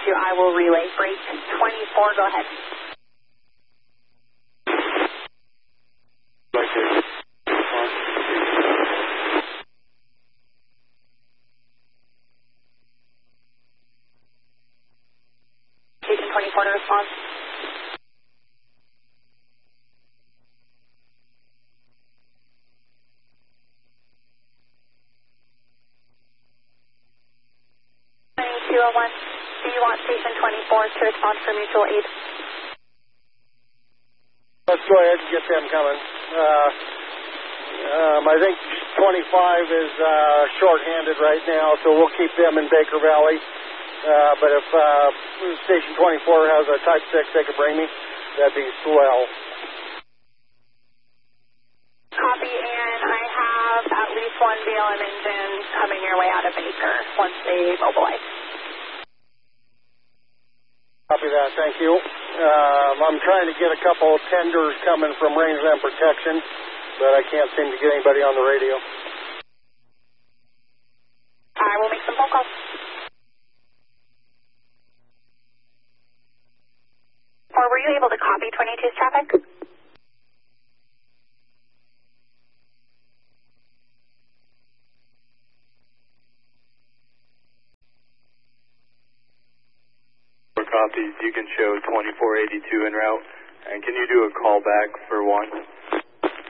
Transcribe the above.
issue, I will relay. Break 24, go ahead. Station 24 to response. Do you want Station 24 to respond for mutual aid? Let's go ahead and get them coming. I think 25 is short-handed right now, so we'll keep them in Baker Valley. But if Station 24 has a Type 6 they could bring me, that'd be swell. Copy, and I have at least one BLM engine coming your way out of Baker once they mobilize. Copy that, thank you. I'm trying to get a couple of tenders coming from Rangeland Protection, but I can't seem to get anybody on the radio. I will make some phone calls. Or were you able to copy 22's traffic? Copies, you can show 2482 en route. And can you do a call back for 1?